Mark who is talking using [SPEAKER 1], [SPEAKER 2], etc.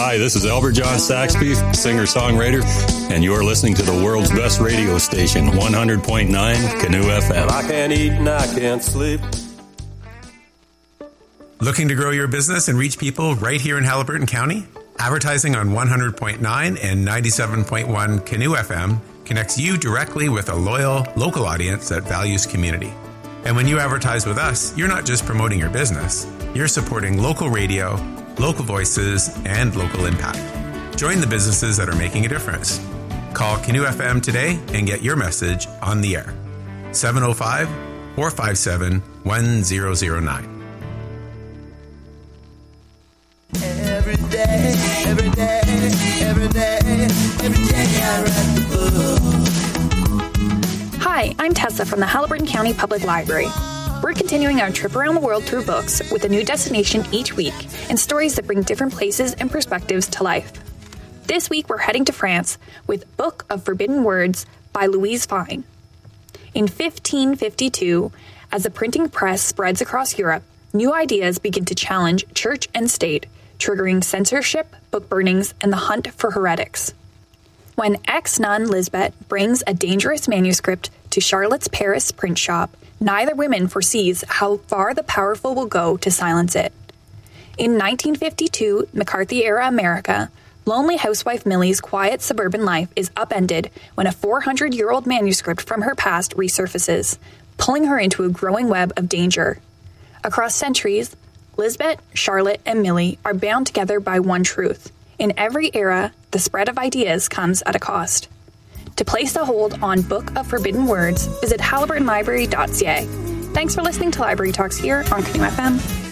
[SPEAKER 1] Hi, this is Albert John Saxby, singer-songwriter, and you're listening to the world's best radio station, 100.9 Canoe FM.
[SPEAKER 2] I can't eat and I can't sleep.
[SPEAKER 3] Looking to grow your business and reach people right here in Haliburton County? Advertising on 100.9 and 97.1 Canoe FM connects you directly with a loyal, local audience that values community. And when you advertise with us, you're not just promoting your business, you're supporting local radio, local voices, and local impact. Join the businesses that are making a difference. Call Canoe FM today and get your message on the air. 705-457-1009.
[SPEAKER 4] Every day, every day, every day, every day I write the book.
[SPEAKER 5] Hi, I'm Tessa from the Haliburton County Public Library. We're continuing our trip around the world through books with a new destination each week and stories that bring different places and perspectives to life. This week we're heading to France with Book of Forbidden Words by Louise Fine. In 1552, as the printing press spreads across Europe, new ideas begin to challenge church and state, triggering censorship, book burnings, and the hunt for heretics. When ex-nun Lisbeth brings a dangerous manuscript to Charlotte's Paris print shop, neither woman foresees how far the powerful will go to silence it. In 1952, McCarthy-era America, lonely housewife Millie's quiet suburban life is upended when a 400-year-old manuscript from her past resurfaces, pulling her into a growing web of danger. Across centuries, Lisbeth, Charlotte, and Millie are bound together by one truth. In every era, the spread of ideas comes at a cost. To place a hold on Book of Forbidden Words, visit haliburtonlibrary.ca. Thanks for listening to Library Talks here on Canoe FM.